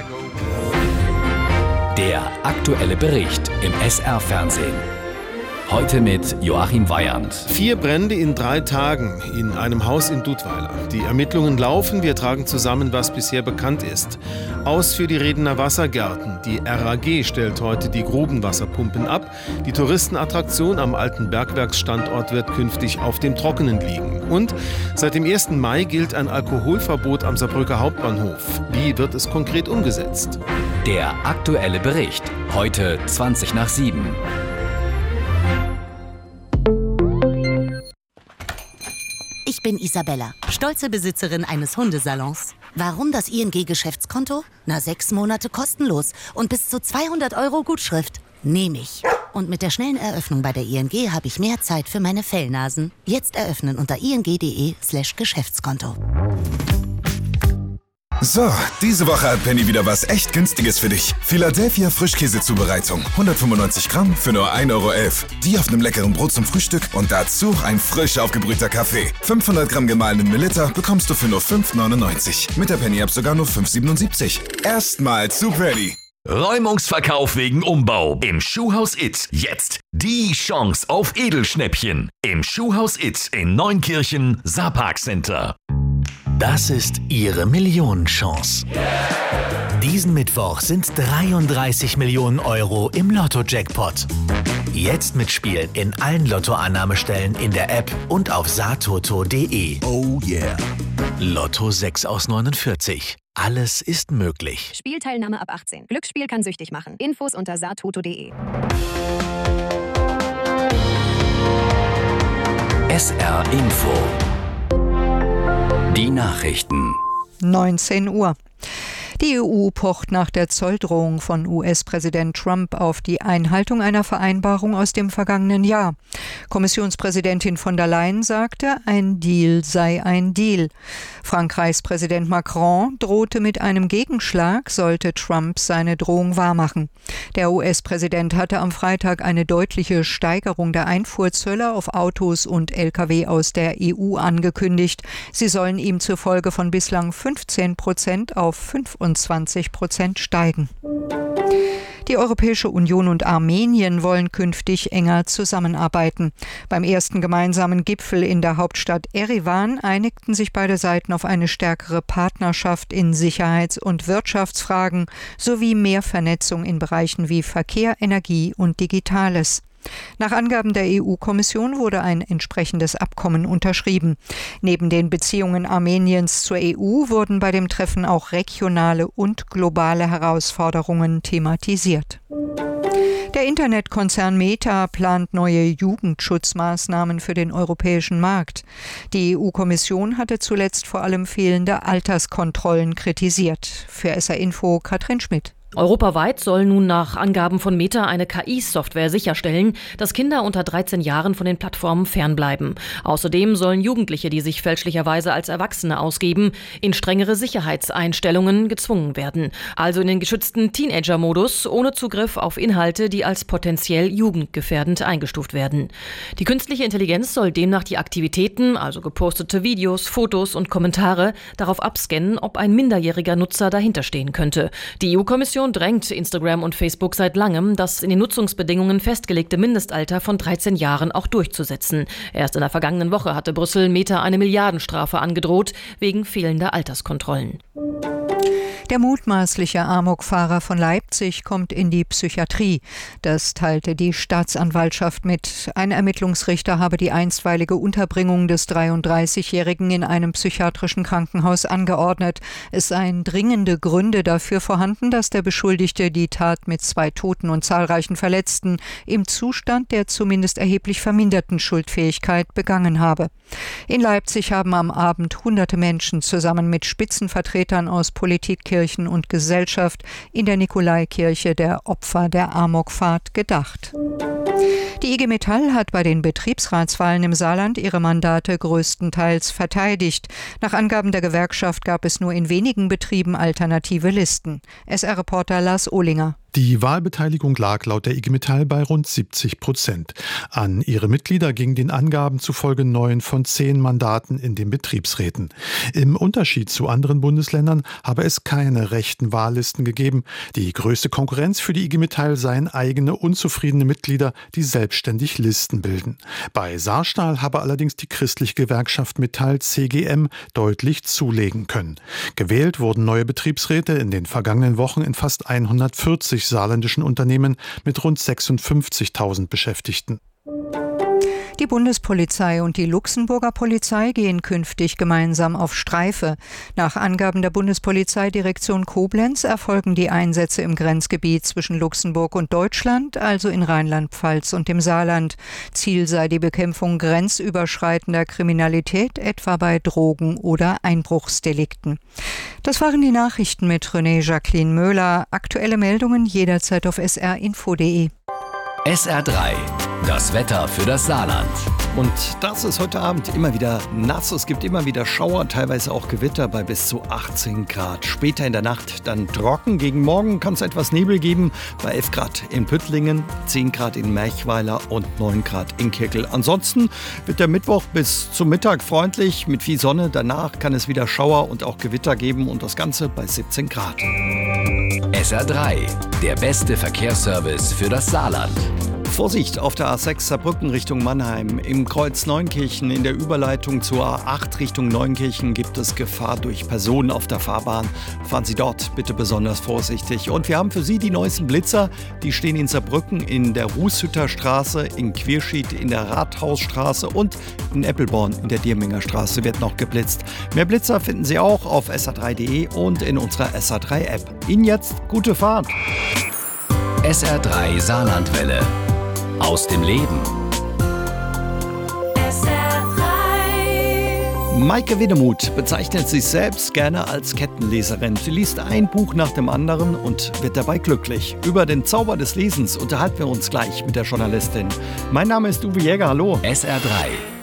Der aktuelle Bericht im SR-Fernsehen. Heute mit Joachim Weyand. 4 Brände in 3 Tagen in einem Haus in Dudweiler. Die Ermittlungen laufen, wir tragen zusammen, was bisher bekannt ist. Aus für die Redener Wassergärten. Die RAG stellt heute die Grubenwasserpumpen ab. Die Touristenattraktion am alten Bergwerksstandort wird künftig auf dem Trockenen liegen. Und seit dem 1. Mai gilt ein Alkoholverbot am Saarbrücker Hauptbahnhof. Wie wird es konkret umgesetzt? Der aktuelle Bericht. Heute 6:20. Ich bin Isabella, stolze Besitzerin eines Hundesalons. Warum das ING-Geschäftskonto? 6 Monate kostenlos und bis zu 200 € Gutschrift. Nehme ich. Und mit der schnellen Eröffnung bei der ING habe ich mehr Zeit für meine Fellnasen. Jetzt eröffnen unter ing.de/Geschäftskonto. So, diese Woche hat Penny wieder was echt Günstiges für dich. Philadelphia Frischkäsezubereitung. 195 Gramm für nur 1,11 €. Die auf einem leckeren Brot zum Frühstück und dazu ein frisch aufgebrühter Kaffee. 500 Gramm gemahlenen Melitta bekommst du für nur 5,99 €. Mit der Penny-App sogar nur 5,77 €. Erstmal zu Penny. Räumungsverkauf wegen Umbau im Schuhhaus It. Jetzt die Chance auf Edelschnäppchen im Schuhhaus It in Neunkirchen, Saarparkcenter. Das ist Ihre Millionenchance. Diesen Mittwoch sind 33 Millionen € im Lotto-Jackpot. Jetzt mitspielen in allen Lottoannahmestellen in der App und auf saartoto.de. Oh yeah. Lotto 6 aus 49. Alles ist möglich. Spielteilnahme ab 18. Glücksspiel kann süchtig machen. Infos unter saartoto.de. SR Info. Die Nachrichten. 19 Uhr. Die EU pocht nach der Zolldrohung von US-Präsident Trump auf die Einhaltung einer Vereinbarung aus dem vergangenen Jahr. Kommissionspräsidentin von der Leyen sagte, ein Deal sei ein Deal. Frankreichs Präsident Macron drohte mit einem Gegenschlag, sollte Trump seine Drohung wahrmachen. Der US-Präsident hatte am Freitag eine deutliche Steigerung der Einfuhrzölle auf Autos und Lkw aus der EU angekündigt. Sie sollen ihm zufolge von bislang 15% auf 25% steigen. Die Europäische Union und Armenien wollen künftig enger zusammenarbeiten. Beim ersten gemeinsamen Gipfel in der Hauptstadt Erivan einigten sich beide Seiten auf eine stärkere Partnerschaft in Sicherheits- und Wirtschaftsfragen sowie mehr Vernetzung in Bereichen wie Verkehr, Energie und Digitales. Nach Angaben der EU-Kommission wurde ein entsprechendes Abkommen unterschrieben. Neben den Beziehungen Armeniens zur EU wurden bei dem Treffen auch regionale und globale Herausforderungen thematisiert. Der Internetkonzern Meta plant neue Jugendschutzmaßnahmen für den europäischen Markt. Die EU-Kommission hatte zuletzt vor allem fehlende Alterskontrollen kritisiert. Für SR Info Katrin Schmidt. Europaweit soll nun nach Angaben von Meta eine KI-Software sicherstellen, dass Kinder unter 13 Jahren von den Plattformen fernbleiben. Außerdem sollen Jugendliche, die sich fälschlicherweise als Erwachsene ausgeben, in strengere Sicherheitseinstellungen gezwungen werden. Also in den geschützten Teenager-Modus, ohne Zugriff auf Inhalte, die als potenziell jugendgefährdend eingestuft werden. Die künstliche Intelligenz soll demnach die Aktivitäten, also gepostete Videos, Fotos und Kommentare, darauf abscannen, ob ein minderjähriger Nutzer dahinter stehen könnte. Die EU-Kommission drängt Instagram und Facebook seit langem, das in den Nutzungsbedingungen festgelegte Mindestalter von 13 Jahren auch durchzusetzen. Erst in der vergangenen Woche hatte Brüssel Meta eine Milliardenstrafe angedroht, wegen fehlender Alterskontrollen. Der mutmaßliche Amokfahrer von Leipzig kommt in die Psychiatrie. Das teilte die Staatsanwaltschaft mit. Ein Ermittlungsrichter habe die einstweilige Unterbringung des 33-Jährigen in einem psychiatrischen Krankenhaus angeordnet. Es seien dringende Gründe dafür vorhanden, dass der Beschuldigte die Tat mit 2 Toten und zahlreichen Verletzten im Zustand der zumindest erheblich verminderten Schuldfähigkeit begangen habe. In Leipzig haben am Abend hunderte Menschen zusammen mit Spitzenvertretern aus Politik, Kirchen und Gesellschaft in der Nikolaikirche der Opfer der Amokfahrt gedacht. Die IG Metall hat bei den Betriebsratswahlen im Saarland ihre Mandate größtenteils verteidigt. Nach Angaben der Gewerkschaft gab es nur in wenigen Betrieben alternative Listen. SR-Reporter Lars Ohlinger. Die Wahlbeteiligung lag laut der IG Metall bei rund 70%. An ihre Mitglieder gingen den Angaben zufolge 9 von 10 Mandaten in den Betriebsräten. Im Unterschied zu anderen Bundesländern habe es keine rechten Wahllisten gegeben. Die größte Konkurrenz für die IG Metall seien eigene unzufriedene Mitglieder, die selbstständig Listen bilden. Bei Saarstahl habe allerdings die christliche Gewerkschaft Metall CGM deutlich zulegen können. Gewählt wurden neue Betriebsräte in den vergangenen Wochen in fast 140 saarländischen Unternehmen mit rund 56.000 Beschäftigten. Die Bundespolizei und die Luxemburger Polizei gehen künftig gemeinsam auf Streife. Nach Angaben der Bundespolizeidirektion Koblenz erfolgen die Einsätze im Grenzgebiet zwischen Luxemburg und Deutschland, also in Rheinland-Pfalz und dem Saarland. Ziel sei die Bekämpfung grenzüberschreitender Kriminalität, etwa bei Drogen- oder Einbruchsdelikten. Das waren die Nachrichten mit René Jacqueline Möhler. Aktuelle Meldungen jederzeit auf srinfo.de. SR3, das Wetter für das Saarland. Und das ist heute Abend immer wieder nass. Es gibt immer wieder Schauer, teilweise auch Gewitter bei bis zu 18 Grad. Später in der Nacht dann trocken. Gegen Morgen kann es etwas Nebel geben. Bei 11 Grad in Püttlingen, 10 Grad in Merchweiler und 9 Grad in Kirkel. Ansonsten wird der Mittwoch bis zum Mittag freundlich mit viel Sonne. Danach kann es wieder Schauer und auch Gewitter geben und das Ganze bei 17 Grad. SR3, der beste Verkehrsservice für das Saarland. Vorsicht auf der A6 Saarbrücken Richtung Mannheim. Im Kreuz Neunkirchen in der Überleitung zur A8 Richtung Neunkirchen gibt es Gefahr durch Personen auf der Fahrbahn. Fahren Sie dort bitte besonders vorsichtig. Und wir haben für Sie die neuesten Blitzer. Die stehen in Saarbrücken in der Rußhütter Straße, in Quierschied in der Rathausstraße und in Eppelborn in der Dierminger Straße wird noch geblitzt. Mehr Blitzer finden Sie auch auf sr3.de und in unserer SR3-App. Ihnen jetzt gute Fahrt. SR3 Saarlandwelle. Aus dem Leben. Maike Winnemuth bezeichnet sich selbst gerne als Kettenleserin. Sie liest ein Buch nach dem anderen und wird dabei glücklich. Über den Zauber des Lesens unterhalten wir uns gleich mit der Journalistin. Mein Name ist Uwe Jäger, hallo. SR3